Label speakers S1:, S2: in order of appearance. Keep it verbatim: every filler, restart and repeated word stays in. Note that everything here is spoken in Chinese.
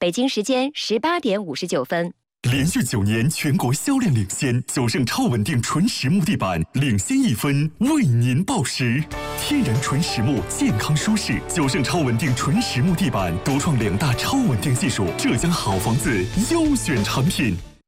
S1: 北京时间十八点五十九分。
S2: 连续九年全国销量领先，九盛超稳定纯实木地板领先一分，为您报时。天然纯实木，健康舒适。九盛超稳定纯实木地板独创两大超稳定技术，浙江好房子优选产品。